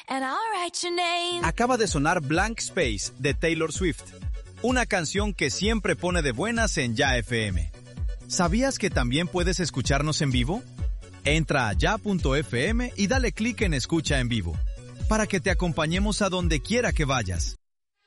and I'll write your name. Acaba de sonar Blank Space de Taylor Swift, una canción que siempre pone de buenas en Ya FM. ¿Sabías que también puedes escucharnos en vivo? Entra a ya.fm y dale clic en Escucha en Vivo, para que te acompañemos a donde quiera que vayas.